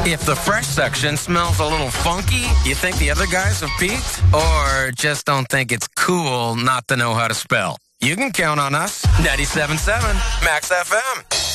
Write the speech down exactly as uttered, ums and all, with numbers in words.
If the fresh section smells a little funky, you think the other guys have peaked? Or just don't think it's cool not to know how to spell? You can count on us. ninety-seven point seven Max F M.